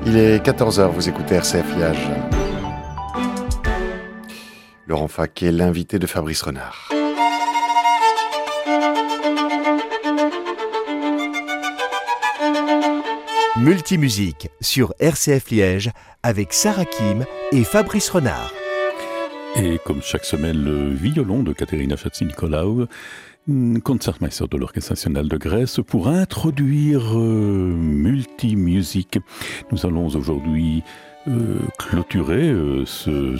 Il est 14h, vous écoutez RCF Liège. Laurent Fac est l'invité de Fabrice Renard. Multimusique sur RCF Liège avec Sarah Kim et Fabrice Renard. Et comme chaque semaine, le violon de Katerina Chatzinikolaou, concertmeister de l'Orchestre national de Grèce, pour introduire Multimusique. Nous allons aujourd'hui clôturer ce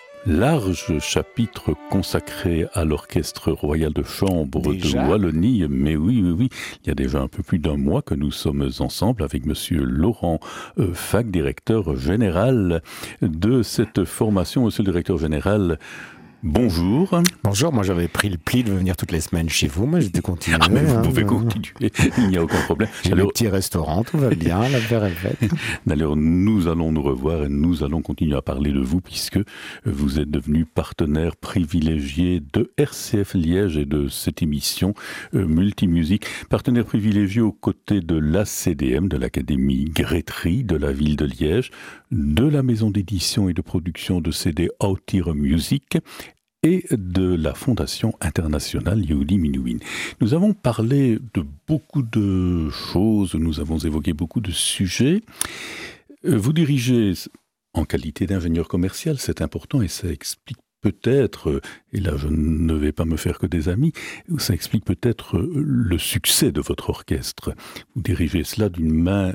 large chapitre consacré à l'Orchestre royal de chambre de Wallonie. Mais oui, il y a déjà un peu plus d'un mois que nous sommes ensemble avec monsieur Laurent Fac, directeur général de cette formation. Monsieur le directeur général, bonjour. Bonjour, moi j'avais pris le pli de venir toutes les semaines chez vous, mais j'étais continué. Ah, mais vous pouvez continuer, il n'y a aucun problème. J'ai le petit restaurant, tout va bien, l'affaire est faite. Alors nous allons nous revoir et nous allons continuer à parler de vous puisque vous êtes devenu partenaire privilégié de RCF Liège et de cette émission Multimusique. Partenaire privilégié aux côtés de l'ACDM, de l'Académie Grétry, de la ville de Liège, de la maison d'édition et de production de CD Autire Music et de la Fondation internationale Yehudi Menuhin. Nous avons parlé de beaucoup de choses, nous avons évoqué beaucoup de sujets. Vous dirigez en qualité d'ingénieur commercial, c'est important et ça explique peut-être, et là je ne vais pas me faire que des amis, ça explique peut-être le succès de votre orchestre. Vous dirigez cela d'une main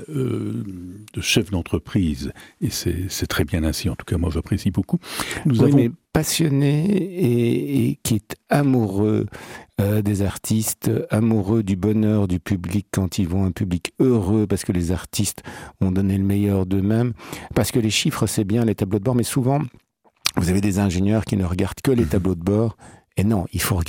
de chef d'entreprise, et c'est très bien ainsi, en tout cas moi j'apprécie beaucoup. Mais passionné et qui est amoureux des artistes, amoureux du bonheur du public quand ils voient un public heureux, parce que les artistes ont donné le meilleur d'eux-mêmes, parce que les chiffres c'est bien, les tableaux de bord, mais souvent vous avez des ingénieurs qui ne regardent que les tableaux de bord, et non, il faut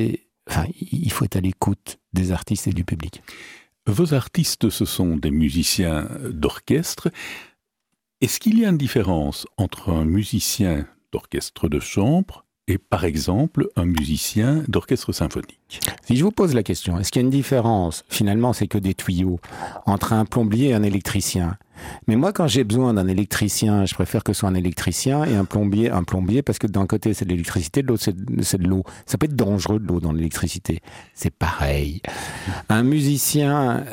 être à l'écoute des artistes et du public. Vos artistes, ce sont des musiciens d'orchestre. Est-ce qu'il y a une différence entre un musicien d'orchestre de chambre et, par exemple, un musicien d'orchestre symphonique? Si je vous pose la question, est-ce qu'il y a une différence, finalement c'est que des tuyaux, entre un plombier et un électricien? Mais moi, quand j'ai besoin d'un électricien, je préfère que ce soit un électricien et un plombier, parce que d'un côté c'est de l'électricité, de l'autre c'est de l'eau. Ça peut être dangereux de l'eau dans l'électricité. C'est pareil. Un musicien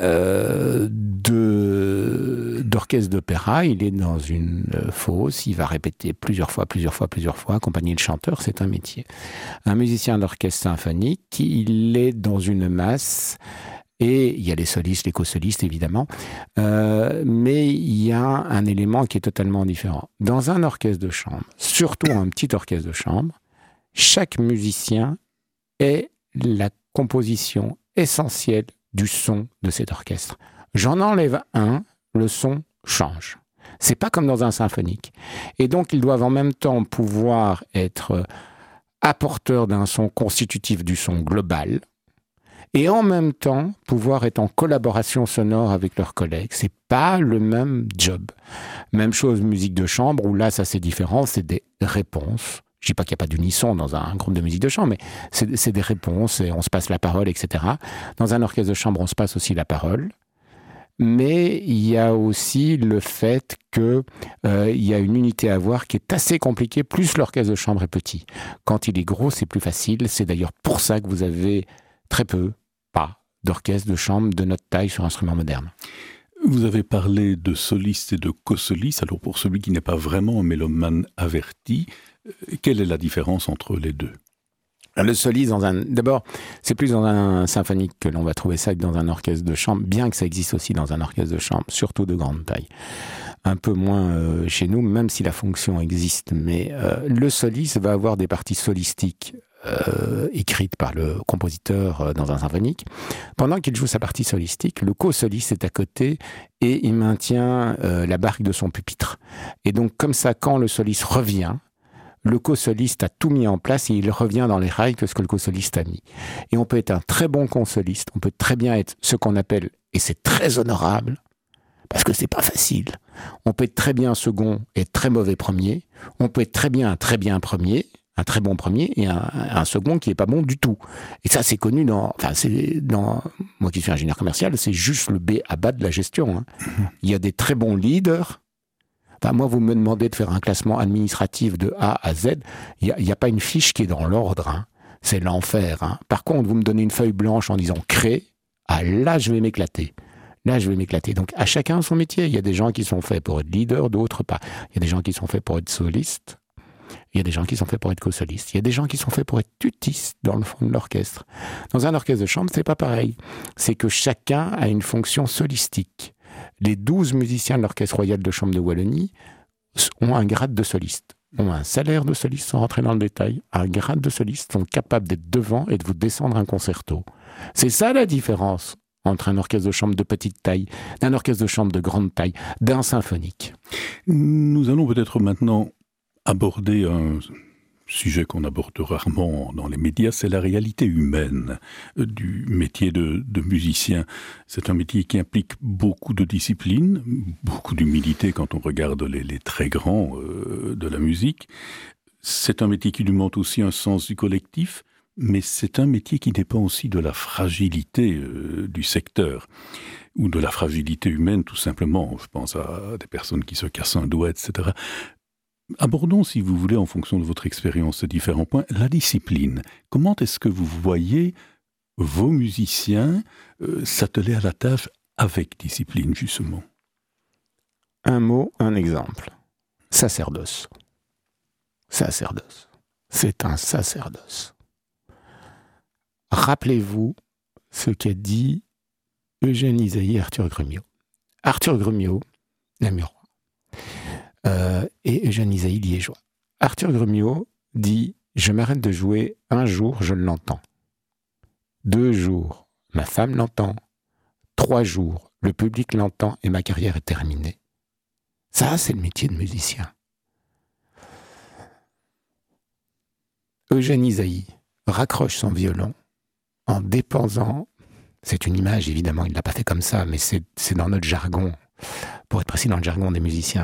d'orchestre d'opéra, il est dans une fosse, il va répéter plusieurs fois, accompagner le chanteur, c'est un métier. Un musicien d'orchestre symphonique, il est dans une masse. Et il y a les solistes, les co-solistes évidemment, mais il y a un élément qui est totalement différent. Dans un orchestre de chambre, surtout un petit orchestre de chambre, chaque musicien est la composition essentielle du son de cet orchestre. J'en enlève un, le son change. C'est pas comme dans un symphonique. Et donc ils doivent en même temps pouvoir être apporteurs d'un son constitutif du son global, et en même temps, pouvoir être en collaboration sonore avec leurs collègues. C'est pas le même job. Même chose, musique de chambre, où là, ça c'est différent, c'est des réponses. Je dis pas qu'il n'y a pas d'unisson dans un groupe de musique de chambre, mais c'est des réponses, et on se passe la parole, etc. Dans un orchestre de chambre, on se passe aussi la parole. Mais il y a aussi le fait que il y a une unité à avoir qui est assez compliquée, plus l'orchestre de chambre est petit. Quand il est gros, c'est plus facile. C'est d'ailleurs pour ça que vous avez très peu, pas d'orchestre de chambre de notre taille sur instruments modernes. Vous avez parlé de solistes et de co-solistes. Alors pour celui qui n'est pas vraiment un mélomane averti, quelle est la différence entre les deux? Le soliste, d'abord, c'est plus dans un symphonique que l'on va trouver ça que dans un orchestre de chambre, bien que ça existe aussi dans un orchestre de chambre, surtout de grande taille. Un peu moins chez nous, même si la fonction existe. Mais le soliste va avoir des parties solistiques écrite par le compositeur dans un symphonique. Pendant qu'il joue sa partie solistique, le co-soliste est à côté et il maintient la barque de son pupitre. Et donc comme ça, quand le soliste revient, le co-soliste a tout mis en place et il revient dans les rails que ce que le co-soliste a mis. Et on peut être un très bon co-soliste, on peut très bien être ce qu'on appelle, et c'est très honorable, parce que c'est pas facile, on peut être très bien second et très mauvais premier, on peut être très bien premier, un très bon premier et un second qui est pas bon du tout. Et ça, c'est connu moi qui suis ingénieur commercial, c'est juste le B à bas de la gestion. Hein. Il y a des très bons leaders Enfin, moi, vous me demandez de faire un classement administratif de A à Z, il n'y a pas une fiche qui est dans l'ordre, hein. C'est l'enfer. Hein. Par contre, vous me donnez une feuille blanche en disant « crée », ah là, je vais m'éclater. Là, je vais m'éclater. Donc, à chacun son métier. Il y a des gens qui sont faits pour être leader, d'autres pas. Il y a des gens qui sont faits pour être solistes. Il y a des gens qui sont faits pour être co-solistes. Il y a des gens qui sont faits pour être tutistes dans le fond de l'orchestre. Dans un orchestre de chambre, c'est pas pareil. C'est que chacun a une fonction solistique. Les 12 musiciens de l'Orchestre Royal de Chambre de Wallonie ont un grade de soliste, ont un salaire de soliste, sans rentrer dans le détail, un grade de soliste, sont capables d'être devant et de vous descendre un concerto. C'est ça la différence entre un orchestre de chambre de petite taille, d'un orchestre de chambre de grande taille, d'un symphonique. Nous allons peut-être maintenant aborder un sujet qu'on aborde rarement dans les médias, c'est la réalité humaine du métier de musicien. C'est un métier qui implique beaucoup de discipline, beaucoup d'humilité quand on regarde les très grands de la musique. C'est un métier qui demande aussi un sens du collectif, mais c'est un métier qui dépend aussi de la fragilité du secteur, ou de la fragilité humaine tout simplement. Je pense à des personnes qui se cassent un doigt, etc. Abordons, si vous voulez, en fonction de votre expérience, ces différents points. La discipline. Comment est-ce que vous voyez vos musiciens s'atteler à la tâche avec discipline, justement? Un mot, un exemple. Sacerdoce. Sacerdoce. C'est un sacerdoce. Rappelez-vous ce qu'a dit Eugène Ysaÿe et Arthur Grumiaux. Arthur Grumiaux, namurois, et Eugène Ysaÿe, liégeois. Arthur Grumiaux dit « Je m'arrête de jouer, un jour je l'entends. 2 jours, ma femme l'entend. 3 jours, le public l'entend et ma carrière est terminée. » Ça, c'est le métier de musicien. Eugène Ysaÿe raccroche son violon en dépensant, c'est une image évidemment, il ne l'a pas fait comme ça, mais c'est dans notre jargon, pour être précis dans le jargon des musiciens.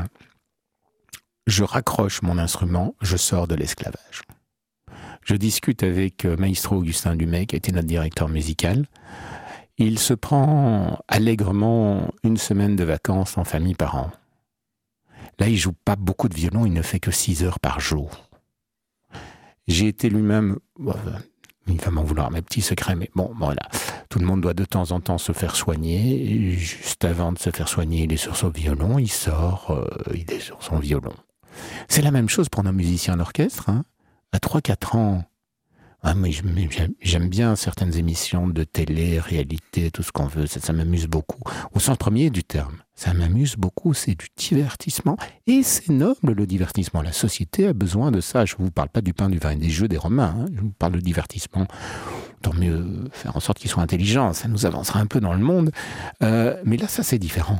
Je raccroche mon instrument, je sors de l'esclavage. Je discute avec Maestro Augustin Dumay, qui a été notre directeur musical. Il se prend allègrement 1 semaine de vacances en famille par an. Là, il joue pas beaucoup de violon, il ne fait que 6 heures par jour. J'ai été lui-même, il va m'en vouloir, mes petits secrets, mais bon, voilà. Tout le monde doit de temps en temps se faire soigner. Et juste avant de se faire soigner, il est sur son violon, il sort, il est sur son violon. C'est la même chose pour nos musiciens d'orchestre. Hein. À 3-4 ans, mais j'aime bien certaines émissions de télé, réalité, tout ce qu'on veut, ça m'amuse beaucoup. Au sens premier du terme, ça m'amuse beaucoup, c'est du divertissement. Et c'est noble le divertissement, la société a besoin de ça. Je ne vous parle pas du pain, du vin et des jeux des Romains, hein. Je vous parle de divertissement. Tant mieux faire en sorte qu'ils soient intelligents, ça nous avancera un peu dans le monde. Mais là, ça c'est différent.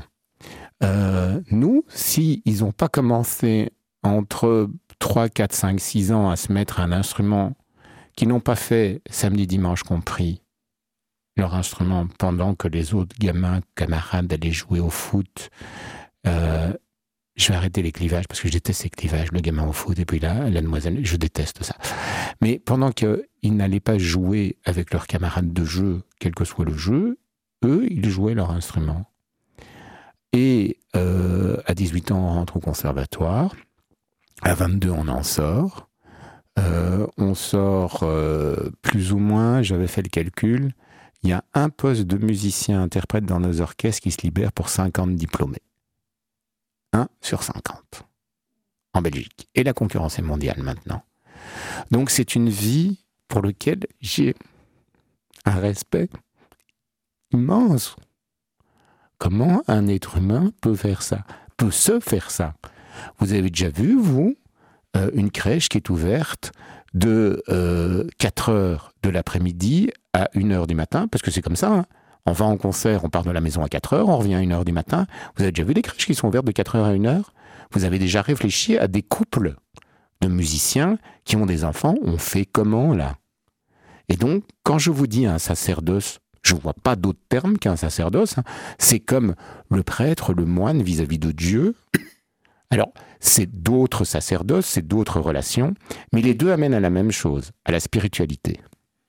Nous, si ils n'ont pas commencé entre 3, 4, 5, 6 ans à se mettre à un instrument, qui n'ont pas fait, samedi, dimanche compris, leur instrument pendant que les autres gamins, camarades allaient jouer au foot, je vais arrêter les clivages, parce que je déteste ces clivages, le gamin au foot, et puis là, la demoiselle, je déteste ça. Mais pendant qu'ils n'allaient pas jouer avec leurs camarades de jeu, quel que soit le jeu, eux, ils jouaient leur instrument. Et à 18 ans, on rentre au conservatoire. À 22, on en sort. On sort plus ou moins, j'avais fait le calcul, il y a un poste de musicien-interprète dans nos orchestres qui se libère pour 50 diplômés. 1 sur 50. En Belgique. Et la concurrence est mondiale maintenant. Donc c'est une vie pour laquelle j'ai un respect immense. Comment un être humain peut faire ça? Peut se faire ça? Vous avez déjà vu, vous, une crèche qui est ouverte de 4 heures de l'après-midi à 1 heure du matin, parce que c'est comme ça, hein. On va en concert, on part de la maison à 4 heures, on revient à 1 heure du matin. Vous avez déjà vu des crèches qui sont ouvertes de 4 heures à 1 heure? Vous avez déjà réfléchi à des couples de musiciens qui ont des enfants? On fait comment, là? Et donc, quand je vous dis un sacerdoce, je ne vois pas d'autre terme qu'un sacerdoce, hein. C'est comme le prêtre, le moine vis-à-vis de Dieu. Alors, c'est d'autres sacerdoces, c'est d'autres relations, mais les deux amènent à la même chose, à la spiritualité.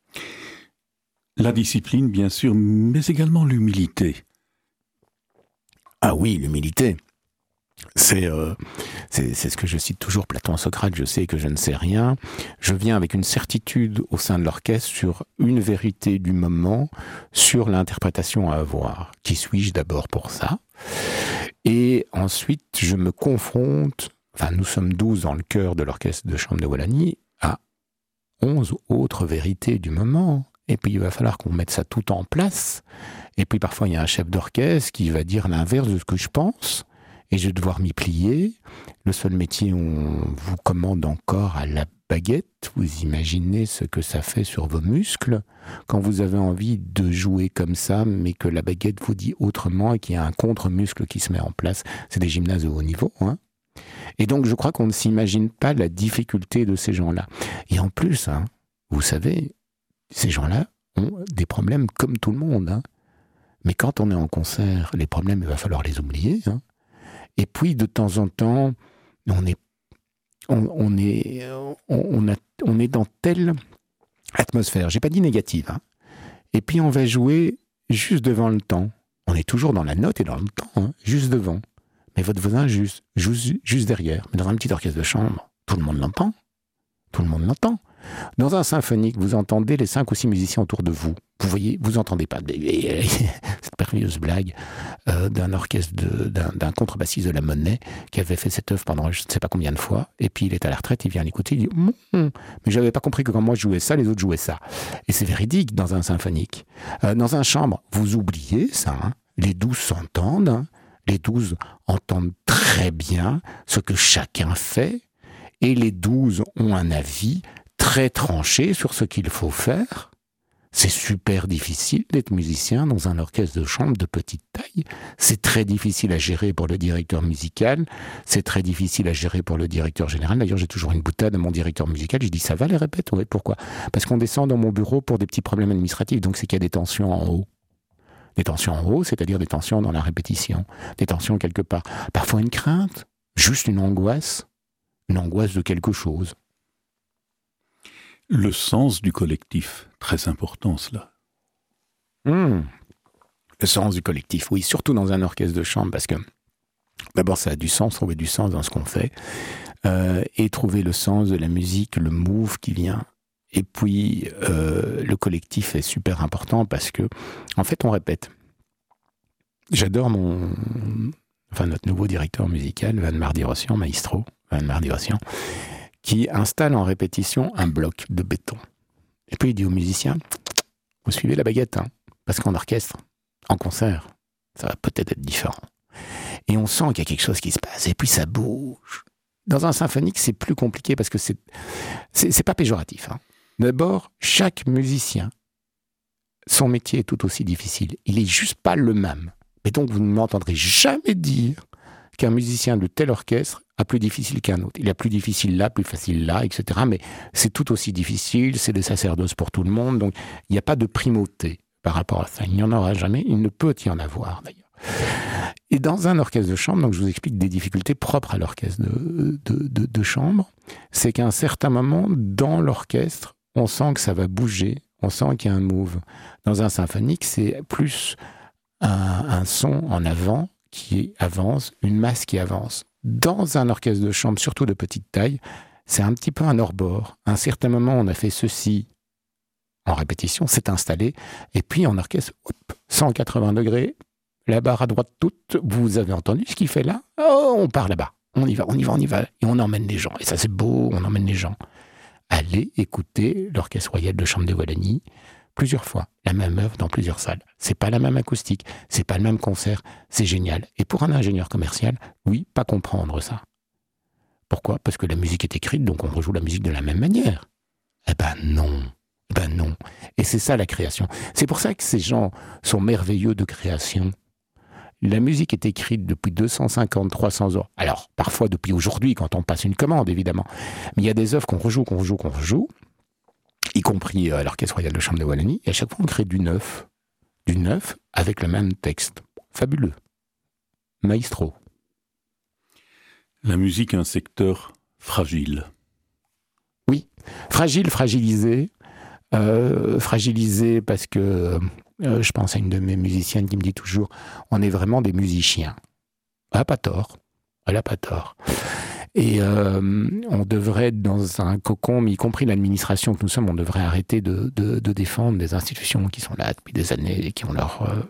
La discipline, bien sûr, mais également l'humilité. Ah oui, l'humilité. C'est ce que je cite toujours, Platon, Socrate, je sais que je ne sais rien. Je viens avec une certitude au sein de l'orchestre sur une vérité du moment, sur l'interprétation à avoir. Qui suis-je d'abord pour ça? Et ensuite, je me confronte, nous sommes 12 dans le chœur de l'orchestre de chambre de Wallonie, à 11 autres vérités du moment. Et puis il va falloir qu'on mette ça tout en place. Et puis parfois, il y a un chef d'orchestre qui va dire l'inverse de ce que je pense. Et je vais devoir m'y plier. Le seul métier, on vous commande encore à la baguette. Vous imaginez ce que ça fait sur vos muscles quand vous avez envie de jouer comme ça, mais que la baguette vous dit autrement et qu'il y a un contre-muscle qui se met en place. C'est des gymnases de haut niveau, hein. Et donc, je crois qu'on ne s'imagine pas la difficulté de ces gens-là. Et en plus, vous savez, ces gens-là ont des problèmes comme tout le monde, hein. Mais quand on est en concert, les problèmes, il va falloir les oublier, hein. Et puis, de temps en temps, on est dans telle atmosphère, j'ai pas dit négative, hein. Et puis, on va jouer juste devant le temps. On est toujours dans la note et dans le temps, hein, juste devant. Mais votre voisin joue juste derrière. Mais dans un petit orchestre de chambre, tout le monde l'entend. Tout le monde l'entend. Dans un symphonique, vous entendez les 5 ou 6 musiciens autour de vous. Vous voyez, vous entendez pas cette merveilleuse blague d'un orchestre, d'un contrebassiste de la Monnaie qui avait fait cette œuvre pendant je ne sais pas combien de fois. Et puis il est à la retraite, il vient l'écouter, il dit mais j'avais pas compris que quand moi je jouais ça, les autres jouaient ça. Et c'est véridique dans un symphonique. Dans un chambre, vous oubliez ça. Hein. Les 12 s'entendent. Hein. Les 12 entendent très bien ce que chacun fait. Et les 12 ont un avis très tranché sur ce qu'il faut faire. C'est super difficile d'être musicien dans un orchestre de chambre de petite taille. C'est très difficile à gérer pour le directeur musical. C'est très difficile à gérer pour le directeur général. D'ailleurs, j'ai toujours une boutade à mon directeur musical. Je dis, ça va les répètes? Oui, pourquoi? Parce qu'on descend dans mon bureau pour des petits problèmes administratifs. Donc, c'est qu'il y a des tensions en haut. Des tensions en haut, c'est-à-dire des tensions dans la répétition. Des tensions quelque part. Parfois une crainte. Juste une angoisse. Une angoisse de quelque chose. Le sens du collectif, très important cela. Le sens du collectif, oui, surtout dans un orchestre de chambre, parce que d'abord ça a du sens, trouver du sens dans ce qu'on fait, et trouver le sens de la musique, le move qui vient. Et puis le collectif est super important parce que, en fait, on répète. J'adore notre nouveau directeur musical, Van Mardi-Rossian, maestro, Van Mardi-Rossian, qui installe en répétition un bloc de béton. Et puis il dit aux musiciens, vous suivez la baguette, hein, parce qu'en orchestre, en concert, ça va peut-être être différent. Et on sent qu'il y a quelque chose qui se passe, et puis ça bouge. Dans un symphonique, c'est plus compliqué parce que c'est pas péjoratif. Hein. D'abord, chaque musicien, son métier est tout aussi difficile. Il est juste pas le même. Et donc vous ne m'entendrez jamais dire qu'un musicien de tel orchestre a plus difficile qu'un autre. Il a plus difficile là, plus facile là, etc. Mais c'est tout aussi difficile, c'est des sacerdoces pour tout le monde, donc il n'y a pas de primauté par rapport à ça. Il n'y en aura jamais, il ne peut y en avoir d'ailleurs. Et dans un orchestre de chambre, donc je vous explique des difficultés propres à l'orchestre de chambre, c'est qu'à un certain moment, dans l'orchestre, on sent que ça va bouger, on sent qu'il y a un move. Dans un symphonique, c'est plus un son en avant qui avance, une masse qui avance. Dans un orchestre de chambre, surtout de petite taille, c'est un petit peu un hors-bord. À un certain moment, on a fait ceci en répétition, c'est installé, et puis en orchestre, 180 degrés, la barre à droite toute, vous avez entendu ce qu'il fait là? Oh, on part là-bas, on y va, et on emmène les gens. Et ça c'est beau, on emmène les gens. Allez écouter l'Orchestre Royal de Chambre de Wallonie, plusieurs fois, la même œuvre dans plusieurs salles. C'est pas la même acoustique, c'est pas le même concert, c'est génial. Et pour un ingénieur commercial, oui, pas comprendre ça. Pourquoi? Parce que la musique est écrite, donc on rejoue la musique de la même manière. Eh ben non. Et c'est ça la création. C'est pour ça que ces gens sont merveilleux de création. La musique est écrite depuis 250, 300 ans. Alors, parfois depuis aujourd'hui, quand on passe une commande, évidemment. Mais il y a des œuvres qu'on rejoue, y compris à l'Orchestre Royal de Chambre de Wallonie, et à chaque fois on crée du neuf avec le même texte. Fabuleux. Maestro. La musique est un secteur fragile. Oui, fragilisé parce que je pense à une de mes musiciennes qui me dit toujours, on est vraiment des musiciens. Ah, pas tort. Elle n'a pas tort. Et on devrait être dans un cocon, mais y compris l'administration que nous sommes, on devrait arrêter de défendre des institutions qui sont là depuis des années et qui ont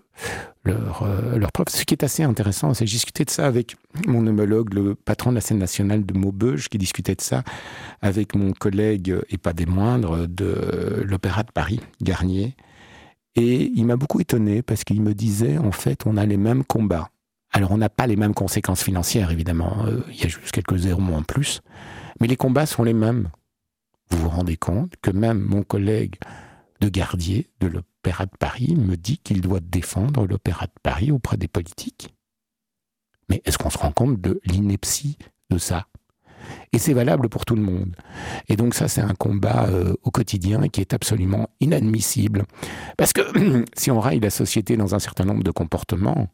leurs preuves. Ce qui est assez intéressant, c'est que j'ai discuté de ça avec mon homologue, le patron de la scène nationale de Maubeuge, qui discutait de ça avec mon collègue, et pas des moindres, de l'Opéra de Paris, Garnier. Et il m'a beaucoup étonné parce qu'il me disait, en fait, on a les mêmes combats. Alors, on n'a pas les mêmes conséquences financières, évidemment. Il y a juste quelques zéros en plus. Mais les combats sont les mêmes. Vous vous rendez compte que même mon collègue de Gardier, de l'Opéra de Paris, me dit qu'il doit défendre l'Opéra de Paris auprès des politiques. Mais est-ce qu'on se rend compte de l'ineptie de ça ? Et c'est valable pour tout le monde. Et donc ça, c'est un combat au quotidien qui est absolument inadmissible. Parce que si on raille la société dans un certain nombre de comportements,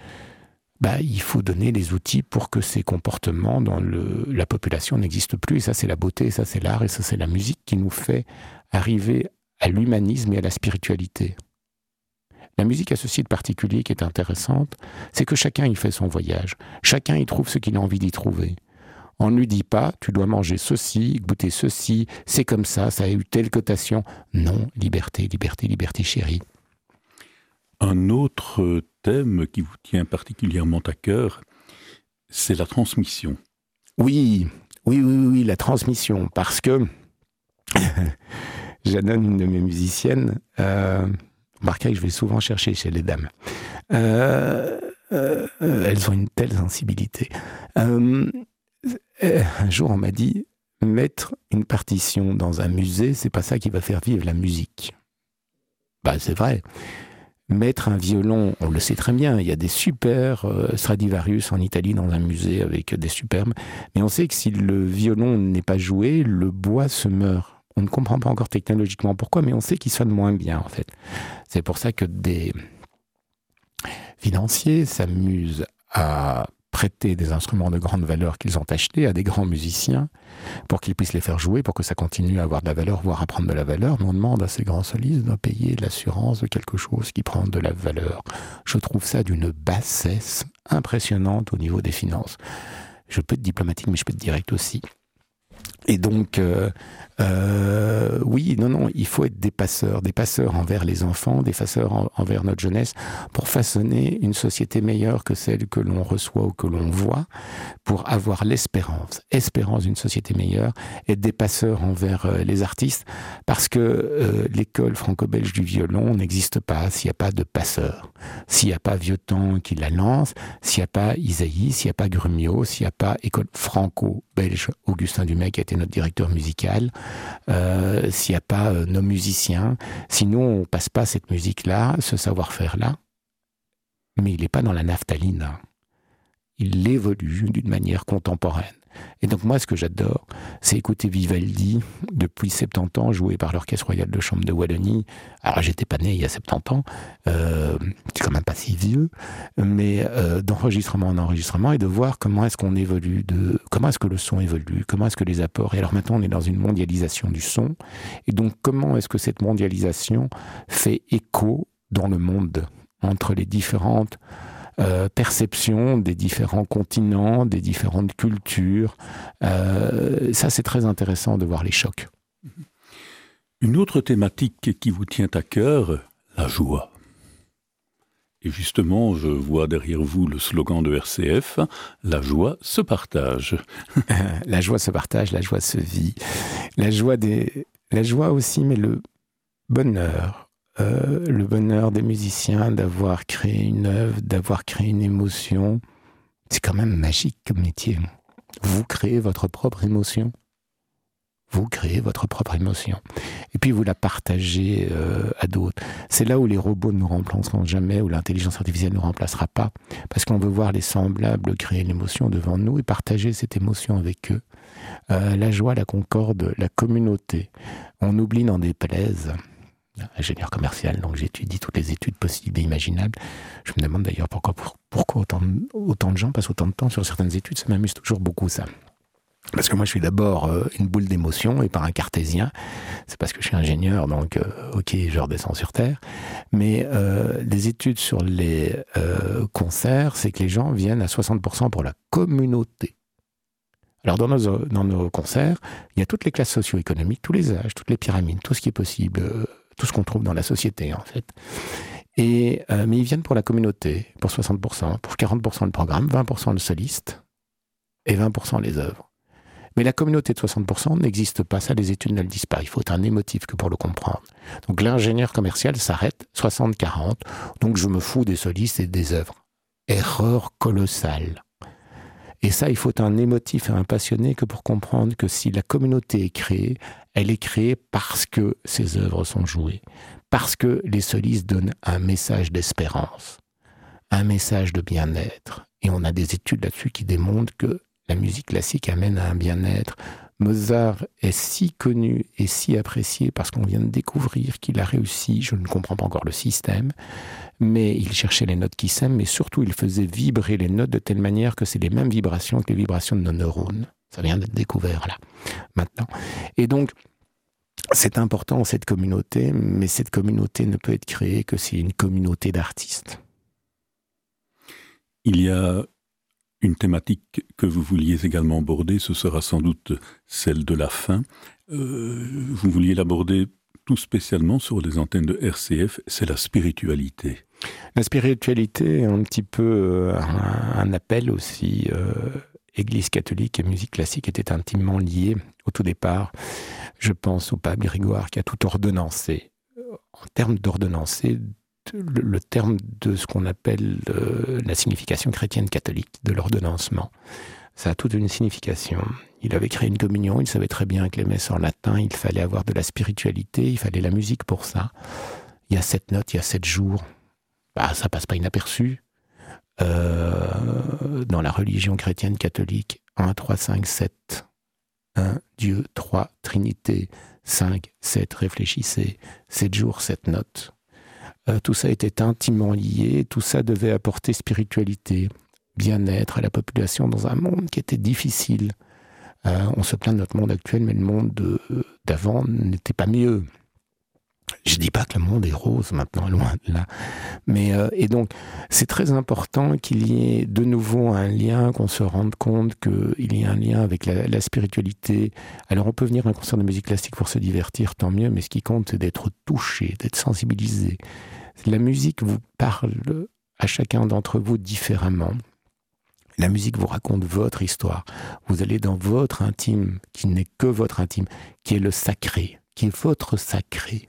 il faut donner les outils pour que ces comportements dans la population n'existent plus. Et ça, c'est la beauté, ça, c'est l'art, et ça, c'est la musique qui nous fait arriver à l'humanisme et à la spiritualité. La musique a ceci de particulier qui est intéressante, c'est que chacun y fait son voyage. Chacun y trouve ce qu'il a envie d'y trouver. On ne lui dit pas, tu dois manger ceci, goûter ceci, c'est comme ça a eu telle cotation. Non, liberté, liberté, liberté chérie. Un autre thème qui vous tient particulièrement à cœur, c'est la transmission. Oui, la transmission, parce que Jeannone, une de mes musiciennes, remarquez que je vais souvent chercher chez les dames. Elles ont une telle sensibilité. Un jour, on m'a dit, mettre une partition dans un musée, c'est pas ça qui va faire vivre la musique. C'est vrai. Mettre un violon, on le sait très bien, il y a des super Stradivarius en Italie dans un musée avec des superbes, mais on sait que si le violon n'est pas joué, le bois se meurt. On ne comprend pas encore technologiquement pourquoi, mais on sait qu'il sonne moins bien en fait. C'est pour ça que des financiers s'amusent à prêter des instruments de grande valeur qu'ils ont achetés à des grands musiciens pour qu'ils puissent les faire jouer, pour que ça continue à avoir de la valeur, voire à prendre de la valeur. Mais on demande à ces grands solistes de payer l'assurance de quelque chose qui prend de la valeur. Je trouve ça d'une bassesse impressionnante au niveau des finances. Je peux être diplomatique, mais je peux être direct aussi. Et donc, oui, non, il faut être des passeurs envers les enfants, des passeurs envers notre jeunesse, pour façonner une société meilleure que celle que l'on reçoit ou que l'on voit, pour avoir l'espérance d'une société meilleure, être des passeurs envers les artistes, parce que l'école franco-belge du violon n'existe pas s'il n'y a pas de passeurs, s'il n'y a pas Vieuxtemps qui la lance, s'il n'y a pas Isaïe, s'il n'y a pas Grumio, s'il n'y a pas école franco-belge Augustin Dumay qui a été notre directeur musical, s'il n'y a pas nos musiciens, sinon on ne passe pas cette musique-là, ce savoir-faire-là, mais il n'est pas dans la naphtaline. Il évolue d'une manière contemporaine. Et donc moi, ce que j'adore, c'est écouter Vivaldi depuis 70 ans, joué par l'Orchestre Royal de Chambre de Wallonie. Alors j'étais pas né il y a 70 ans, c'est quand même pas si vieux, mais d'enregistrement en enregistrement, et de voir comment est-ce qu'on évolue, comment est-ce que le son évolue, comment est-ce que les apports... Et alors maintenant, on est dans une mondialisation du son, et donc comment est-ce que cette mondialisation fait écho dans le monde, entre les différentes perception des différents continents, des différentes cultures. Ça, c'est très intéressant de voir les chocs. Une autre thématique qui vous tient à cœur, la joie. Et justement, je vois derrière vous le slogan de RCF, la joie se partage. La joie se partage, la joie se vit. La joie aussi, mais le bonheur. Le bonheur des musiciens d'avoir créé une œuvre, d'avoir créé une émotion. C'est quand même magique comme métier. Vous créez votre propre émotion. Vous créez votre propre émotion. Et puis vous la partagez à d'autres. C'est là où les robots ne nous remplaceront jamais, où l'intelligence artificielle ne nous remplacera pas. Parce qu'on veut voir les semblables créer l'émotion devant nous et partager cette émotion avec eux. La joie, la concorde, la communauté. On oublie, n'en déplaise. Ingénieur commercial, donc j'étudie toutes les études possibles et imaginables. Je me demande d'ailleurs pourquoi autant de gens passent autant de temps sur certaines études. Ça m'amuse toujours beaucoup, ça. Parce que moi, je suis d'abord une boule d'émotion et pas un cartésien. C'est parce que je suis ingénieur, donc ok, je redescends sur Terre. Mais les études sur les concerts, c'est que les gens viennent à 60% pour la communauté. Alors dans nos concerts, il y a toutes les classes socio-économiques, tous les âges, toutes les pyramides, tout ce qui est possible, tout ce qu'on trouve dans la société en fait. Mais ils viennent pour la communauté, pour 60%, pour 40% le programme, 20% le soliste et 20% les œuvres. Mais la communauté de 60% n'existe pas, ça les études ne le disent pas, il faut un émotif que pour le comprendre. Donc l'ingénieur commercial s'arrête 60-40, donc je me fous des solistes et des œuvres. Erreur colossale. Et ça, il faut un émotif et un passionné que pour comprendre que si la communauté est créée, elle est créée parce que ces œuvres sont jouées, parce que les solistes donnent un message d'espérance, un message de bien-être. Et on a des études là-dessus qui démontrent que la musique classique amène à un bien-être. Mozart est si connu et si apprécié parce qu'on vient de découvrir qu'il a réussi, je ne comprends pas encore le système, mais il cherchait les notes qui s'aiment, mais surtout il faisait vibrer les notes de telle manière que c'est les mêmes vibrations que les vibrations de nos neurones. Ça vient d'être découvert là, maintenant. Et donc, c'est important cette communauté, mais cette communauté ne peut être créée que si une communauté d'artistes. Il y a une thématique que vous vouliez également aborder, ce sera sans doute celle de la fin. Vous vouliez l'aborder tout spécialement sur les antennes de RCF, c'est la spiritualité. La spiritualité est un petit peu un appel aussi. Église catholique et musique classique étaient intimement liées au tout départ. Je pense au pape Grégoire qui a tout ordonnancé. En termes d'ordonnancé, le terme de ce qu'on appelle la signification chrétienne catholique de l'ordonnancement. Ça a toute une signification. Il avait créé une communion, il savait très bien que les messes en latin, il fallait avoir de la spiritualité, il fallait la musique pour ça. Il y a 7 notes, il y a 7 jours. Ça passe pas inaperçu. Dans la religion chrétienne catholique, 1, 3, 5, 7. 1, Dieu, 3, Trinité, 5, 7, réfléchissez. 7 jours, 7 notes. Tout ça était intimement lié, tout ça devait apporter spiritualité, bien-être à la population dans un monde qui était difficile. On se plaint de notre monde actuel, mais le monde d'avant n'était pas mieux. Je ne dis pas que le monde est rose maintenant, loin de là. Mais, et donc, c'est très important qu'il y ait de nouveau un lien, qu'on se rende compte qu'il y a un lien avec la spiritualité. Alors, on peut venir à un concert de musique classique pour se divertir, tant mieux, mais ce qui compte, c'est d'être touché, d'être sensibilisé. La musique vous parle à chacun d'entre vous différemment. La musique vous raconte votre histoire. Vous allez dans votre intime, qui n'est que votre intime, qui est le sacré, qui est votre sacré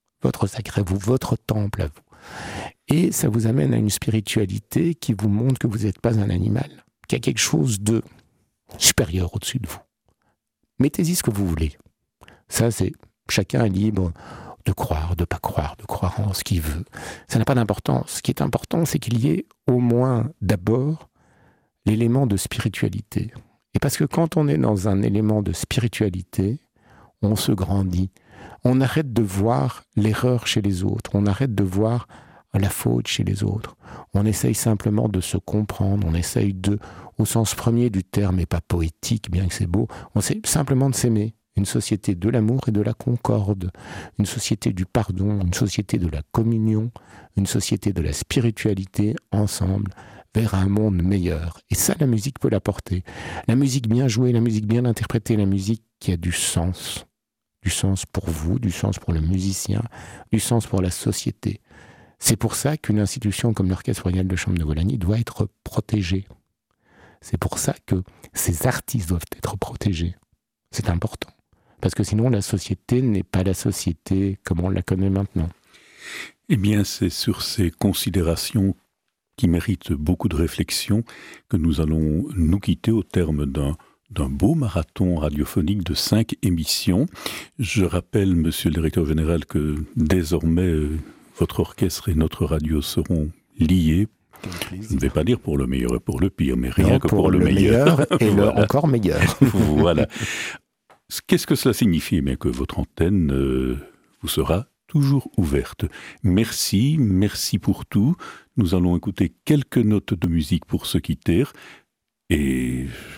à vous, votre temple à vous. Et ça vous amène à une spiritualité qui vous montre que vous n'êtes pas un animal, qu'il y a quelque chose de supérieur au-dessus de vous. Mettez-y ce que vous voulez. Ça, c'est chacun est libre de croire, de pas croire, de croire en ce qu'il veut. Ça n'a pas d'importance. Ce qui est important, c'est qu'il y ait au moins d'abord l'élément de spiritualité. Et parce que quand on est dans un élément de spiritualité, on se grandit. On arrête de voir l'erreur chez les autres. On arrête de voir la faute chez les autres. On essaye simplement de se comprendre. On essaye au sens premier du terme, et pas poétique, bien que c'est beau, on essaye simplement de s'aimer. Une société de l'amour et de la concorde, une société du pardon, une société de la communion, une société de la spiritualité ensemble vers un monde meilleur. Et ça, la musique peut l'apporter. La musique bien jouée, la musique bien interprétée, la musique qui a du sens. Du sens pour vous, du sens pour le musicien, du sens pour la société. C'est pour ça qu'une institution comme l'Orchestre Royal de Chambre de Wallonie doit être protégée. C'est pour ça que ces artistes doivent être protégés. C'est important. Parce que sinon, la société n'est pas la société comme on la connaît maintenant. Eh bien, c'est sur ces considérations qui méritent beaucoup de réflexion que nous allons nous quitter au terme d'un beau marathon radiophonique de 5 émissions. Je rappelle, monsieur le directeur général, que désormais, votre orchestre et notre radio seront liés. Je ne vais pas dire pour le meilleur et pour le pire, mais rien que pour le meilleur. Et voilà. Le encore meilleur. Voilà. Qu'est-ce que cela signifie? Eh bien, que votre antenne vous sera toujours ouverte. Merci pour tout. Nous allons écouter quelques notes de musique pour se quitter. Et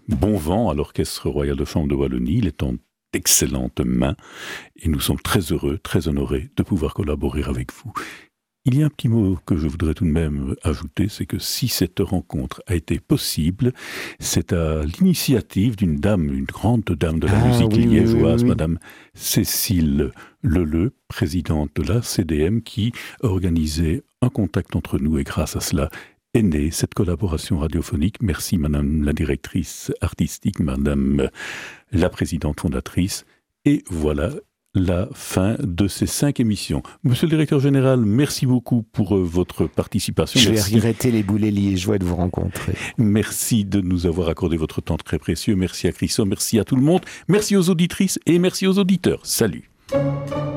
bon vent à l'Orchestre Royal de Chambre de Wallonie. Il est en d'excellentes mains et nous sommes très heureux, très honorés de pouvoir collaborer avec vous. Il y a un petit mot que je voudrais tout de même ajouter, c'est que si cette rencontre a été possible, c'est à l'initiative d'une dame, une grande dame de la musique liégeoise, Madame Cécile Leleu, présidente de la CDM, qui organisait un contact entre nous et grâce à cela est née cette collaboration radiophonique. Merci Madame la directrice artistique, Madame la présidente fondatrice. Et voilà la fin de ces 5 émissions. Monsieur le directeur général, merci beaucoup pour votre participation. Je vais regretter les boulets liégeois de vous rencontrer. Merci de nous avoir accordé votre temps très précieux. Merci à Christophe, merci à tout le monde. Merci aux auditrices et merci aux auditeurs. Salut.